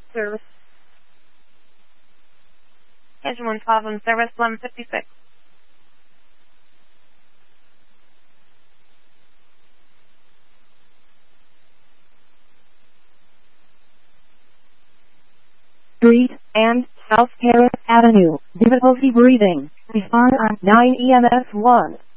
Service. Engine 112 on service, 1156. Street and South Paris Avenue. Difficulty breathing. Respond on 9 EMS 1.